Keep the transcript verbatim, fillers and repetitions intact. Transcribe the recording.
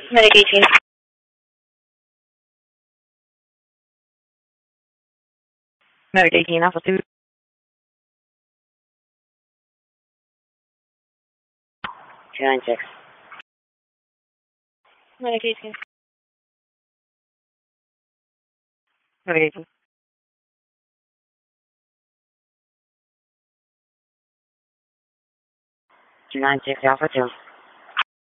Medication. Medication Alpha two. two nine six. Medication. Medication. two nine six Alpha two.